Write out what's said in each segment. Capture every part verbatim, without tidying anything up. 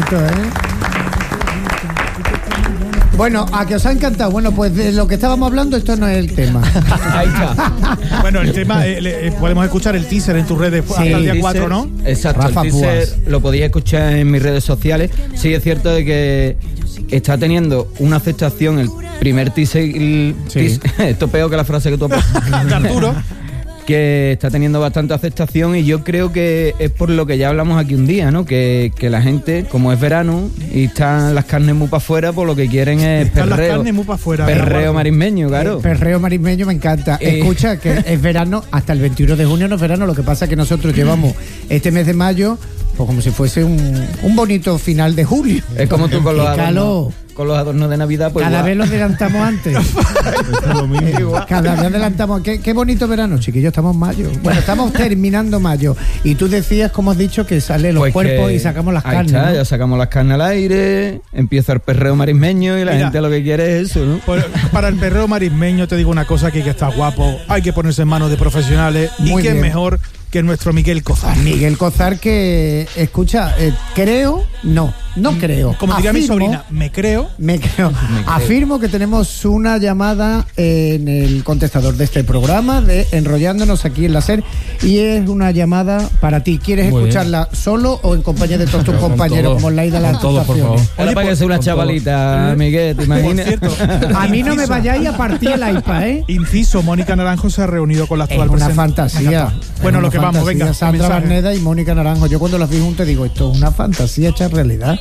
bonito, ¿eh? Bueno, a que os ha encantado. Bueno, pues de lo que estábamos hablando, esto no es el tema. Ahí está. Bueno, el tema, eh, le, eh, podemos escuchar el teaser en tus redes sí, hasta el día cuatro, ¿no? Exacto, Rafa el teaser Púas. Lo podéis escuchar en mis redes sociales. Sí, es cierto de que está teniendo una aceptación el primer teaser. El sí. teaser esto es peor que la frase que tú has puesto. Arturo. Que está teniendo bastante aceptación y yo creo que es por lo que ya hablamos aquí un día, ¿no? Que, que la gente, como es verano y están las carnes muy para afuera, pues lo que quieren es están perreo. Las carnes muy para afuera. Perreo marismeño, claro. El perreo marismeño me encanta. Eh. Escucha, que es verano, hasta el veintiuno de junio no es verano, lo que pasa es que nosotros llevamos este mes de mayo pues como si fuese un, un bonito final de julio. Es como tú con los adornos, con los adornos de Navidad. Pues cada igual. vez los adelantamos antes. eh, cada vez adelantamos. ¿Qué, qué bonito verano, chiquillos, estamos en mayo. Bueno, estamos terminando mayo. Y tú decías, como has dicho, que salen los pues cuerpos y sacamos las carnes. Está, ¿no? Ya sacamos las carnes al aire, empieza el perreo marismeño y la Mira, gente lo que quiere es eso, ¿no? Por, para el perreo marismeño te digo una cosa, que hay que estar guapo, hay que ponerse en manos de profesionales. Muy y que es mejor que nuestro Miguel Cozar. Miguel Cozar que, escucha, eh, creo, no, no creo. Como diría Afirmo, mi sobrina, me creo. Me creo. Me creo. Afirmo que tenemos una llamada en el contestador de este programa, de Enrollándonos aquí en la SER, y es una llamada para ti. ¿Quieres Muy escucharla bien. solo o en compañía de todos tus compañeros, todo, como Laida la actuación? Ahora para que sea una chavalita, todo. Miguel, ¿te imaginas? A mí no me vayáis a partir el iPad, ¿eh? Inciso, Mónica Naranjo se ha reunido con la actual Es una presenta- fantasía. Bueno, lo que fantasía. vamos, venga. Sandra Barneda y Mónica Naranjo. Yo cuando las vi juntas digo, esto es una fantasía hecha realidad.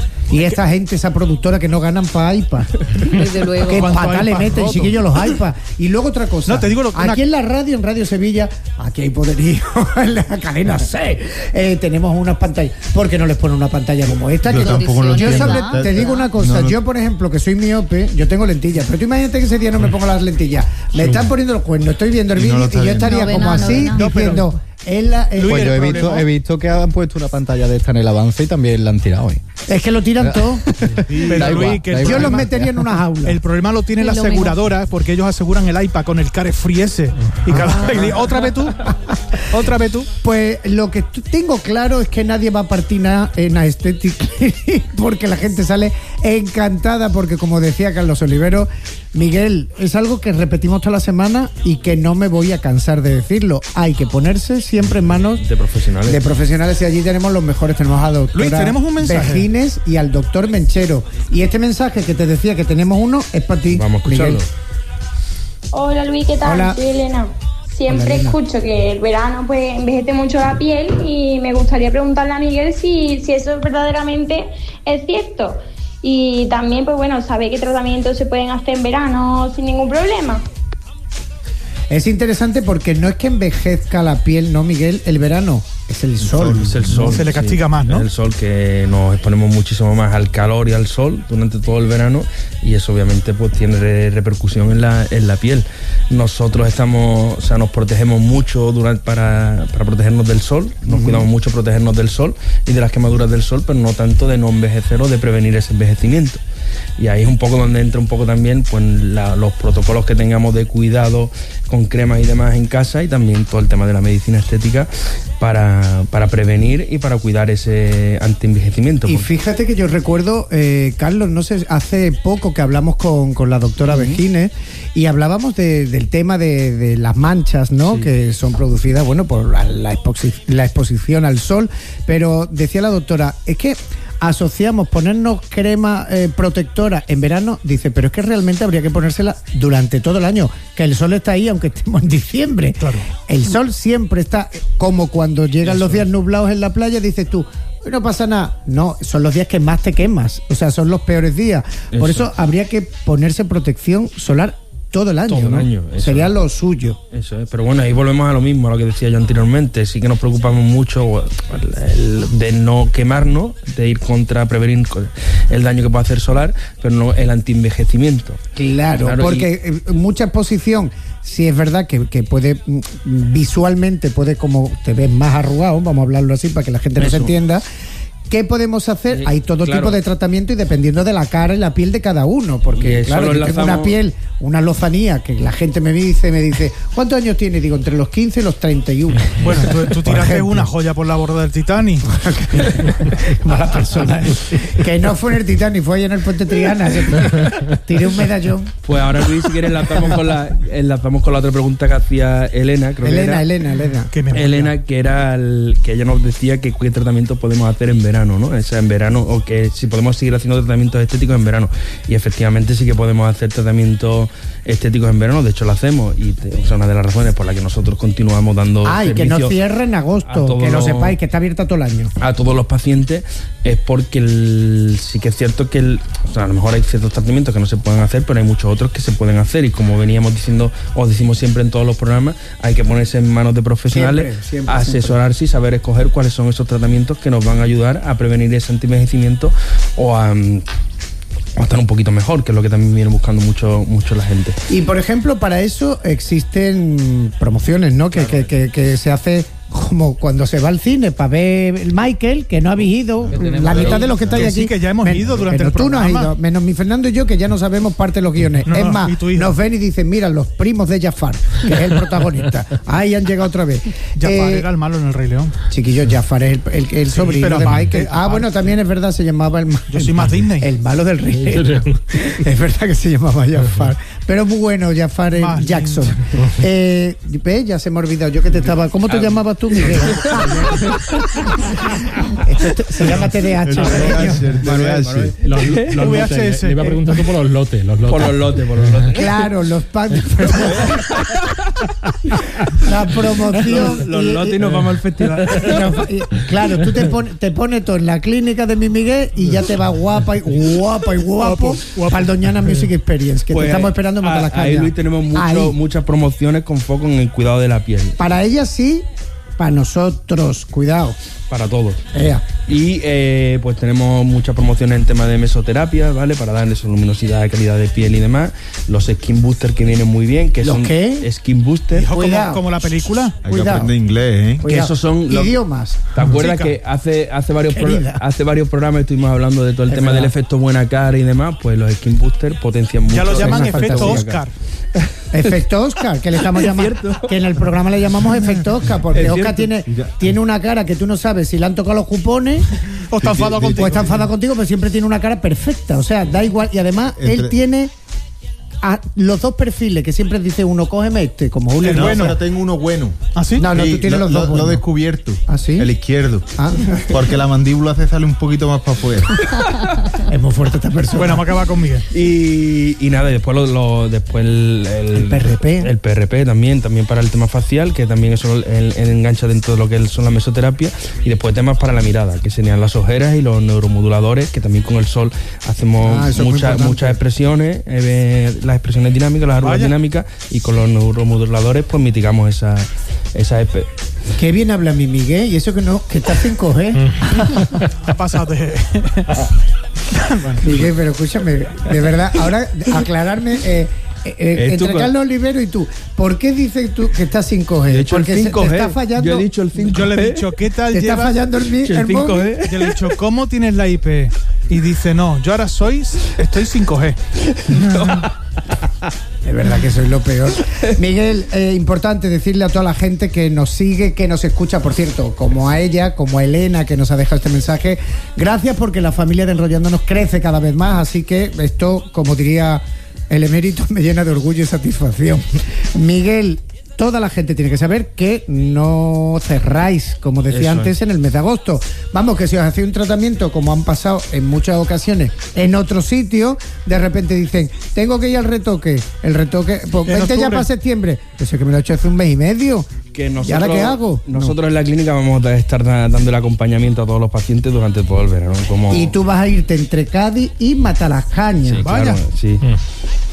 Y esta gente, esa productora que no ganan para iPad. Desde luego. Que patas le meten, roto. Chiquillos, los iPad. Y luego otra cosa. No, te digo lo, aquí una... en la radio, en Radio Sevilla, aquí hay poderío. En la cadena C. Eh, tenemos unas pantallas. ¿Por qué no les ponen una pantalla como esta? Yo que tampoco no, lo yo entiendo. sobre, te digo una cosa. No, no. Yo, por ejemplo, que soy miope, yo tengo lentillas. Pero tú imagínate que ese día no me pongo las lentillas. Me sí. están poniendo los cuernos. Estoy viendo el vídeo y, y yo estaría no, como no, así no, no. diciendo... En la, en pues yo he visto, he visto que han puesto una pantalla de esta en el avance y también la han tirado hoy. Es que lo tiran todo. Sí, pero Luis, igual, que yo problema, los metería en una jaula. El problema lo tiene la aseguradora, porque ellos aseguran el iPad con el carefree ese. Y cada vez, otra vez tú, otra vez tú. Pues lo que tengo claro es que nadie va a partir nada en Aesthetic porque la gente sale encantada, porque como decía Carlos Olivero, Miguel, es algo que repetimos toda la semana y que no me voy a cansar de decirlo. Hay que ponerse siempre en manos de profesionales. De profesionales y allí tenemos los mejores. Tenemos a doctora Luis, tenemos un mensaje. Vejines y al doctor Menchero. Y este mensaje que te decía que tenemos uno es para ti. Vamos a escucharlo. Miguel. Hola Luis, ¿qué tal? Hola. Soy Elena. Siempre Hola, Elena. escucho que el verano pues envejece mucho la piel y me gustaría preguntarle a Miguel si, si eso verdaderamente es cierto. Y también, pues bueno, ¿sabe qué tratamientos se pueden hacer en verano sin ningún problema? Es interesante porque no es que envejezca la piel, ¿no, Miguel? El verano es el sol. Es el sol. Se le castiga sí. más, ¿no? Es el sol, que nos exponemos muchísimo más al calor y al sol durante todo el verano, y eso obviamente pues tiene re- repercusión en la, en la piel. Nosotros estamos, o sea, nos protegemos mucho durante, para, para protegernos del sol, nos uh-huh. cuidamos mucho protegernos del sol y de las quemaduras del sol, pero no tanto de no envejecer o de prevenir ese envejecimiento. Y ahí es un poco donde entra un poco también pues la, los protocolos que tengamos de cuidado con cremas y demás en casa, y también todo el tema de la medicina estética para, para prevenir y para cuidar ese antienvejecimiento. Y porque... fíjate que yo recuerdo, eh, Carlos, no sé, hace poco que hablamos con, con la doctora uh-huh. Vejines y hablábamos de, del tema de, de las manchas, ¿no? Sí. Que son producidas, bueno, por la, la, exposi- la exposición al sol, pero decía la doctora, es que asociamos ponernos crema eh, protectora en verano, dice, pero es que realmente habría que ponérsela durante todo el año, que el sol está ahí aunque estemos en diciembre. Claro. El sol siempre está, como cuando llegan Eso. los días nublados en la playa, dices tú, no pasa nada. No, son los días que más te quemas, o sea, son los peores días. Eso. Por eso habría que ponerse protección solar todo el año, todo el ¿no? año, eso sería es. lo suyo. Eso es, pero bueno, ahí volvemos a lo mismo, a lo que decía yo anteriormente. Sí que nos preocupamos mucho el, de no quemarnos, de ir contra, prevenir el daño que puede hacer solar, pero no el antienvejecimiento. Claro, claro, porque y... mucha exposición, sí es verdad que, que puede, visualmente puede, como te ves más arrugado, vamos a hablarlo así para que la gente no se entienda, ¿qué podemos hacer? Sí, Hay todo claro. tipo de tratamiento y dependiendo de la cara y la piel de cada uno, porque Y claro, eso yo lo tengo enlazamos- una piel, una lozanía, que la gente me dice, me dice, ¿cuántos años tiene? Digo, entre los quince y los treinta y uno. Bueno, tú, tú Por tiraste ejemplo. una joya por la borda del Titanic. Mala persona. Que no fue en el Titanic, fue allá en el Puente Triana. Tiré un medallón. Pues ahora, Luis, si quieres, enlazamos con la, enlazamos con la otra pregunta que hacía Elena. Creo que Elena, era. Elena, Elena. Que me Elena, que era el, que ella nos decía que qué tratamiento podemos hacer en verano, ¿no? O sea, en verano, o que si podemos seguir haciendo tratamientos estéticos en verano. Y efectivamente sí que podemos hacer tratamientos estéticos en verano, de hecho lo hacemos, y te, o sea, una de las razones por las que nosotros continuamos dando Ah, y que no servicio cierre en a agosto, todos que lo los- sepáis, que está abierta todo el año. a todos los pacientes, es porque el- sí que es cierto que el, o sea, a lo mejor hay ciertos tratamientos que no se pueden hacer, pero hay muchos otros que se pueden hacer, y como veníamos diciendo, o decimos siempre en todos los programas, hay que ponerse en manos de profesionales, Siempre, siempre, asesorarse y saber escoger cuáles son esos tratamientos que nos van a ayudar a prevenir ese antienvejecimiento o a, mm, o a estar un poquito mejor, que es lo que también viene buscando mucho, mucho la gente. Y por ejemplo, para eso existen promociones, ¿no? Que, que, que, que se hace como cuando se va al cine para ver el Michael, que no habéis ido, tenemos la que mitad ir. de los que estáis Que aquí. sí, que ya hemos ido durante pero el tú no has programa. ido, menos mi Fernando y yo, que ya no sabemos parte de los guiones. No, es no, más, y tu hijo. nos ven y dicen, mira, los primos de Jafar, que es el protagonista. Ahí han llegado otra vez. Jafar Eh, era el malo en el Rey León. Chiquillo, Jafar es el, el, el Sí, sobrino pero de aparte- Michael. Ah, bueno, también es verdad, se llamaba el ma- Yo soy más Disney. El malo del rey. Es verdad que se llamaba Jafar. Pero muy bueno, Jafar eh, Más Jackson. Eh, ¿ves? Ya se me ha olvidado. Yo que te estaba. ¿Cómo te llamabas tú, Miguel? Esto te- se llama T D A H. cariño. Los, los V H S. lotes, le iba preguntando por los lotes. Los lotes. Por los lotes, por los lotes. Claro, los packs. La promoción. Los y- lotes y y- nos vamos al festival. y nos- y- claro, tú te, pon- te pones todo en la clínica de mi Miguel y ya te va guapa y guapa y guapo, para el Doñana Music Experience, que Pues, te estamos esperando para a- las Ahí, cañas. Luis, tenemos mucho- Ahí. muchas promociones con foco en el cuidado de la piel. Para ella sí, para nosotros, cuidado. Para todos. Ea. Y eh, pues tenemos muchas promociones en tema de mesoterapia, ¿vale? Para darle su luminosidad, calidad de piel y demás. Los Skin Booster que vienen muy bien. Que ¿Los son qué? Skin Booster. Hijo, como, Cuidado. como la película. Hay Cuidado. que aprender inglés, ¿eh? Cuidado. esos son los- idiomas. ¿Te acuerdas Chica. que hace, hace, varios pro- Querida. hace varios programas estuvimos hablando de todo el Es tema del verdad. efecto buena cara y demás? Pues los Skin Booster potencian mucho. Ya lo llaman una efecto fantasía. Oscar. Efecto Oscar, que le estamos llamando, que en el programa le llamamos efecto Oscar, porque Es Oscar cierto. tiene, tiene una cara que tú no sabes si le han tocado los cupones O está enfadado o contigo. está enfadado contigo, pero siempre tiene una cara perfecta, o sea, da igual. Y además, él Entre- tiene a los dos perfiles, que siempre dice uno, cógeme este, como Julio. El No, bueno. pero tengo uno bueno. ¿Ah, sí? No, no, Sí, tú tienes lo, los lo- dos lo he buenos. descubierto. ¿Ah, sí? El izquierdo. Ah. Porque la mandíbula hace sale un poquito más para afuera. Es muy fuerte esta persona. Bueno, vamos a acabar con Miguel. Y, y nada, y después, lo, lo- después el, El P R P. El P R P también, también para el tema facial, que también eso el, el engancha dentro de lo que son la mesoterapia. Y después temas para la mirada, que serían las ojeras y los neuromoduladores, que también con el sol hacemos Ah, eso es muy muchas, importante. muchas expresiones, eh, las expresiones dinámicas, las arrugas Vaya. dinámicas, y con los neuromoduladores pues mitigamos esa, esa espe- Qué bien habla mi Miguel, y eso que no, que está cinco G. Ha pasado de. Miguel, pero escúchame, de verdad, ahora aclararme, eh, eh, eh, Es tu entre co- Carlos Olivero y tú, ¿por qué dices tú que está cinco G? Yo he dicho el Porque se- cinco G. te está fallando, Yo he dicho el cinco G. Yo le he dicho, ¿qué tal te está llevas? fallando el, mi- El el cinco móvil. G. Yo le he dicho, ¿cómo tienes la I P? Y dice, no, yo ahora soy, estoy cinco G. Es verdad que soy lo peor. Miguel, eh, importante decirle a toda la gente que nos sigue, que nos escucha, por cierto, como a ella, como a Elena, que nos ha dejado este mensaje. Gracias, porque la familia de Enrollándonos crece cada vez más, así que esto, como diría el emérito, me llena de orgullo y satisfacción. Miguel, toda la gente tiene que saber que no cerráis, como decía Eso antes, es. en el mes de agosto. Vamos, que si os hacéis un tratamiento, como han pasado en muchas ocasiones en otro sitio, de repente dicen, tengo que ir al retoque. El retoque, pues En vente ya octubre. para septiembre. Eso es que me lo he hecho hace un mes y medio. Que ¿Y nosotros, ahora qué hago? Nosotros en la clínica vamos a estar da- dando el acompañamiento a todos los pacientes durante todo el verano. Como... Y tú vas a irte entre Cádiz y Matalascaña. Sí, Vaya. claro, sí.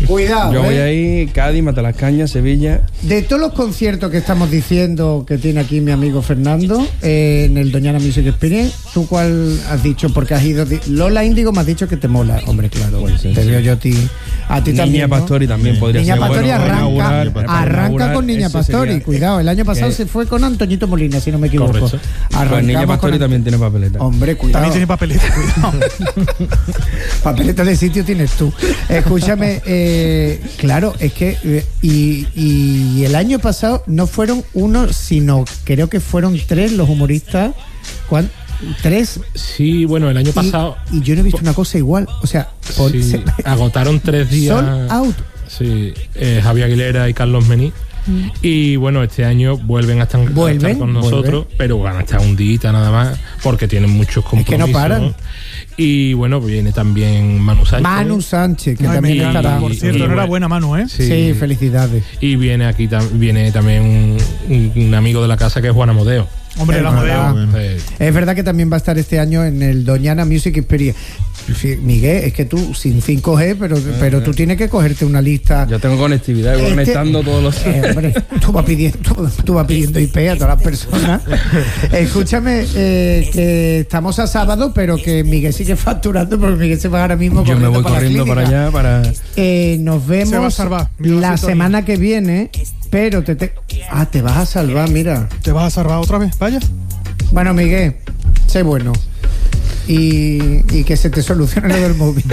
Cuidado. Yo voy ¿eh? ahí, Cádiz, Matalascañas, Sevilla. De todos los conciertos que estamos diciendo que tiene aquí mi amigo Fernando eh, en el Doñana Music Experience, ¿tú cuál has dicho? Porque has ido. Lola Índigo me has dicho que te mola. Hombre, claro. Pues sí, te sí. veo yo a ti. A ti Niña también. Pastori ¿no? también podría Niña ser. Pastori bueno, arranca, inaugurar, arranca inaugurar, con Niña Pastori. sería, Cuidado, el año pasado que, se fue con Antoñito Molina, si no me equivoco. Correcto. Pues Niña Pastori también tiene papeleta. Hombre, cuidado. También tiene papeleta, cuidado. Papeleta de sitio tienes tú. Escúchame, eh, claro, es que eh, y, y el año pasado no fueron uno, sino creo que fueron tres los humoristas. ¿Cuán, ¿Tres? Sí, bueno, el año pasado. Y, y yo no he visto una cosa igual. O sea, por, sí, se, agotaron tres días. Sold out. Sí, eh, Javier Aguilera y Carlos Mení. Mm. Y bueno, este año vuelven a estar, ¿Vuelven? a estar con nosotros, ¿Vuelven? pero van a estar un día nada más, porque tienen muchos compromisos. Es que no paran. Y bueno, viene también Manu Sánchez. Manu Sánchez, que Ay, también me estará. Por cierto, y, enhorabuena, Manu, ¿eh? Sí, sí, felicidades. Y viene aquí viene también un, un, un amigo de la casa que es Juan Amodeo. Hombre, el Amodeo. Bueno. Es verdad que también va a estar este año en el Doñana Music Experience. Miguel, es que tú sin cinco G, pero, pero tú tienes que cogerte una lista. Yo tengo conectividad, voy este, conectando todos los. Eh, hombre, tú vas pidiendo, tú, tú vas pidiendo I P a todas las personas. Escúchame, eh, que estamos a sábado, pero que Miguel sigue facturando, porque Miguel se va ahora mismo. Yo me voy para corriendo para allá para. Eh, nos vemos se va a salvar. la semana que viene, pero te, te. Ah, te vas a salvar, mira. ¿Te vas a salvar otra vez? Vaya. Bueno, Miguel, sé bueno. Y, y que se te solucione lo del móvil.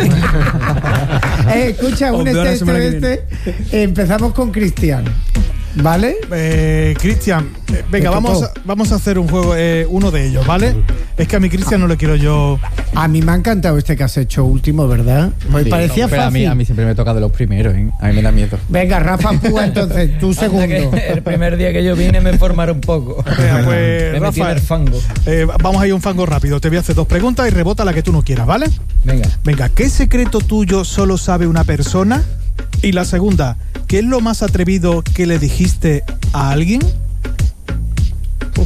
eh, escucha, un este, este, este. Empezamos con Cristian. ¿Vale? Eh, Cristian, eh, venga, vamos a, vamos a hacer un juego, eh, uno de ellos, ¿vale? Es que a mi Cristian no le quiero yo. A mí me ha encantado este que has hecho último, ¿verdad? Pues sí, parecía no, fácil. A mí, a mí siempre me toca de los primeros, ¿eh? A mí me da miedo. Venga, Rafa Púa, entonces, tú segundo. El primer día que yo vine me formaron un poco. Venga, pues, me Rafa, metí en el fango. Eh, vamos a ir a un fango rápido. Te voy a hacer dos preguntas y rebota la que tú no quieras, ¿vale? Venga. Venga, ¿qué secreto tuyo solo sabe una persona? Y la segunda, ¿qué es lo más atrevido que le dijiste a alguien? Uf.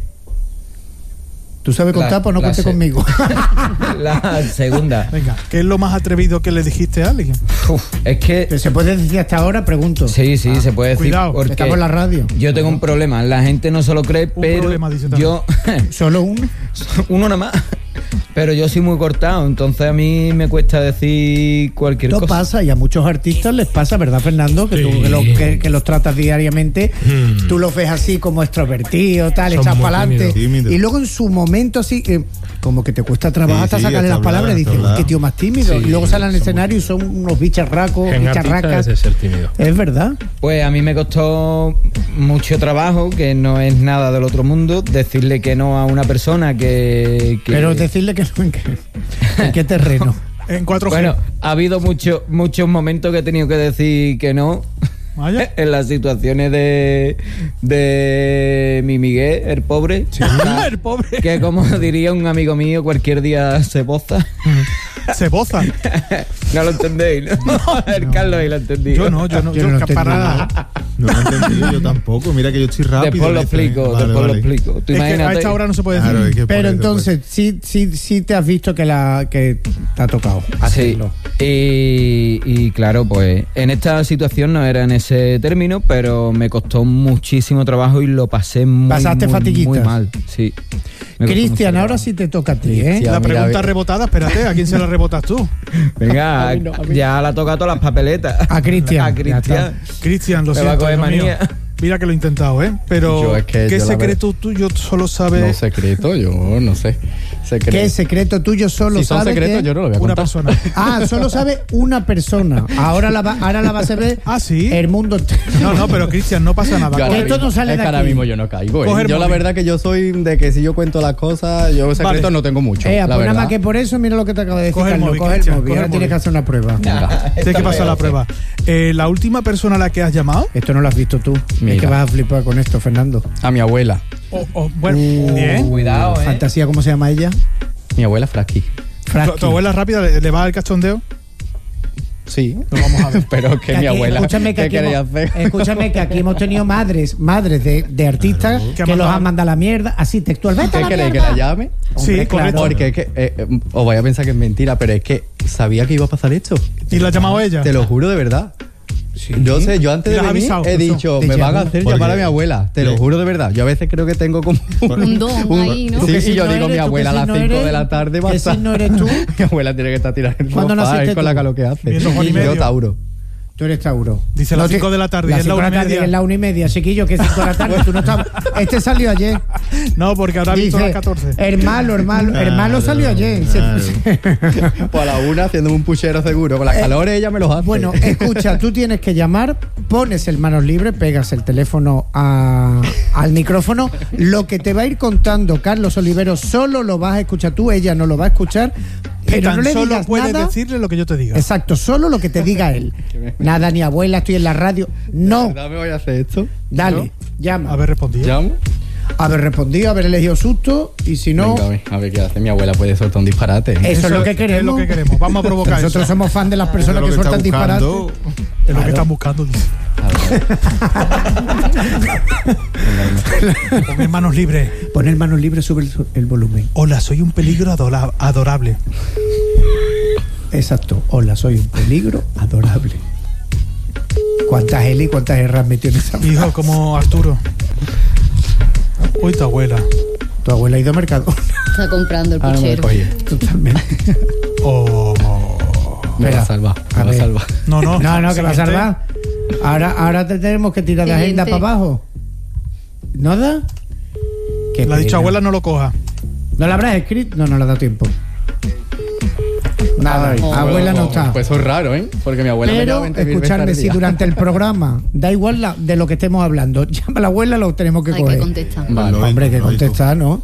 ¿Tú sabes contar? Pues no cuentes conmigo. La segunda. Venga, ¿qué es lo más atrevido que le dijiste a alguien? Uf, es que... ¿Se puede decir hasta ahora? Pregunto. Sí, sí, ah, se puede decir. Cuidado, porque estamos en la radio. Yo tengo un problema. La gente no se lo cree, un pero problema, dice yo... ¿Solo uno? Uno nada más. Pero yo soy muy cortado, entonces a mí me cuesta decir cualquier Esto cosa. pasa, y a muchos artistas les pasa, ¿verdad, Fernando? Que, sí. tú, que, los, que, que los tratas diariamente, mm. tú los ves así como extrovertidos, tal, echas para adelante. Y luego en su momento así, eh, como que te cuesta trabajo sí, hasta sí, sacarle las palabras y dices, qué tío más tímido. Sí, y luego salen al escenario y son unos bicharracos, bicharracas. Es, ser tímido. Es verdad. Pues a mí me costó mucho trabajo, que no es nada del otro mundo, decirle que no a una persona que... que... Pero decirle que no, ¿en qué, en qué terreno? En cuatro G. Bueno, ha habido mucho, muchos momentos que he tenido que decir que no. Vaya. En las situaciones de de mi Miguel, el pobre. Sí, el pobre. Que como diría un amigo mío, cualquier día se boza. ¿Se boza? No lo entendéis, ¿no? no el no. Carlos ahí lo entendí. Yo no, yo no, yo, yo no para nada. No lo he entendido yo tampoco. Mira que yo estoy rápido. Después lo explico, vale, después vale. lo explico. Tú es que a esta hora no se puede decir. Claro, es que pero entonces, pues. sí, sí, sí te has visto que la que te ha tocado hacerlo. Sí. Y, y claro, pues en esta situación no era en ese término, pero me costó muchísimo trabajo y lo pasé muy, Pasaste muy, fatiguitas. muy mal. Sí. Cristian, ahora sí te toca a ti, ¿eh? La pregunta rebotada, espérate, ¿a quién se la rebotas tú? Venga, a no, a ya la toca todas las papeletas. A Cristian. A Cristian. Cristian, lo me siento. Va a coger manía. Mira que lo he intentado, ¿eh? Pero, es que ¿qué secreto tuyo solo sabes? No, secreto, yo no sé. Secreto. ¿Qué secreto tuyo solo si sabe? Si son secretos, que yo no lo voy a una contar. persona. Ah, solo sabe una persona. Ahora la va, ahora la vas a ver. Ah, sí. El mundo entero. No, no, pero Cristian, no pasa nada. Que esto no sale es de que aquí. ahora mismo yo no caigo. ¿eh? Yo la verdad que yo soy de que si yo cuento las cosas, yo secretos vale. no tengo mucho. Eh, la pues verdad. nada más que por eso, mira lo que te acabo de decir, coge Carlos. El móvil, coge Cristian, el móvil. Ahora tienes que hacer una prueba. Tienes que pasar la prueba. Eh, la última persona a la que has llamado. Esto no lo has visto tú. Mira. Es que vas a flipar con esto, Fernando. A mi abuela. Oh, oh, bueno, uh, bien. Cuidado, eh. Fantasía, ¿cómo se llama ella? Mi abuela Frasqui. ¿Tu, ¿Tu abuela rápida le, le va al cachondeo? Sí, lo vamos a ver. Pero que, que mi aquí, abuela, escúchame que ¿qué queréis hacer? Escúchame que aquí hemos tenido madres, madres de, de artistas claro. que los han mandado a la mierda, así textualmente. ¿Qué queréis, que la llame? Hombre, sí, claro. Porque es que, eh, eh, os vais a pensar que es mentira, pero es que sabía que iba a pasar esto. ¿Y la ha llamado ella? Te lo juro de verdad. Sí. Yo sé, yo antes de venir avisado, he dicho, me van a hacer llamar a mi abuela. Te lo juro de verdad. Yo a veces creo que tengo como un don un, ahí, ¿no? Sí, y yo no digo, mi abuela a las cinco no de la tarde va a estar. no eres tú? Mi abuela tiene que estar tirando el ¿Cuándo naciste con la calor que hace. Y yo Tauro. Tú eres Tauro. Dice las cinco de la tarde. Las cinco de la tarde y es la una y media. Chiquillo, que es cinco de la tarde. Tú no estabas. Este salió ayer. No, porque ahora visto las catorce. Hermano, hermano. Hermano salió ayer. Pues a la una haciéndome un puchero seguro. Con las eh, calores ella me los hace. Bueno, escucha, tú tienes que llamar, pones el manos libres, pegas el teléfono a, al micrófono. Lo que te va a ir contando Carlos Olivero solo lo vas a escuchar tú, ella no lo va a escuchar. Pero tan no le solo digas puedes nada. decirle lo que yo te diga. Exacto, solo lo que te diga él. Nada, ni abuela, estoy en la radio. No. ¿De verdad me voy a hacer esto? Dale, ¿No? llama. Haber respondido. ¿Llamo? Haber respondido, haber elegido susto y si no. Venga, a ver, a ver qué hace. Mi abuela puede soltar un disparate. Eso, Eso es lo que queremos. Es lo que queremos. Vamos a provocar Nosotros eso. somos fan de las personas que, que sueltan disparates. Es lo que están buscando. Poner manos libres. Poner manos libres, sube el, el volumen. Hola, soy un peligro adora- adorable. Exacto. Hola, soy un peligro adorable. ¿Cuántas L y cuántas R has metido en esa frase? Hijo, como Arturo. Uy, tu abuela. Tu abuela ha ido a mercado. Está comprando el puchero. Oye, totalmente. Oh. Me va a salvar. Me va a salvar. No, no. No, no, que va a salvar. Ahora, ahora te tenemos que tirar de agenda para abajo. ¿No da? La dicha abuela no lo coja. ¿No la habrás escrito? No, no le ha dado tiempo. Nada, oh, abuela no está. Pues eso es raro, ¿eh? Porque mi abuela Pero, me escucharme, si durante el programa da igual la, de lo que estemos hablando, llama a la abuela, lo tenemos que Hay coger. que contestar. Vale, hombre, que contestar, ¿no?